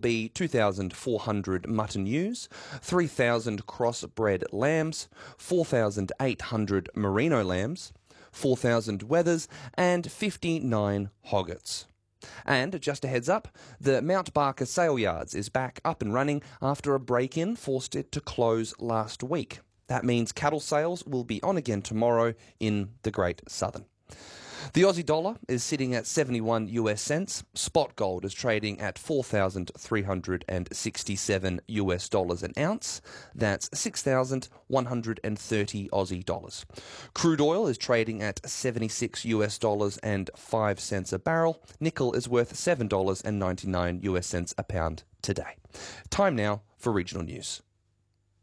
be 2,400 mutton ewes, 3,000 crossbred lambs, 4,800 merino lambs, 4,000 wethers, and 59 hoggets. And just a heads up, the Mount Barker Sale Yards is back up and running after a break-in forced it to close last week. That means cattle sales will be on again tomorrow in the Great Southern. The Aussie dollar is sitting at 71 US cents. Spot gold is trading at 4,367 US dollars an ounce. That's 6,130 Aussie dollars. Crude oil is trading at 76 US dollars and 5 cents a barrel. Nickel is worth $7.99 US cents a pound today. Time now for regional news.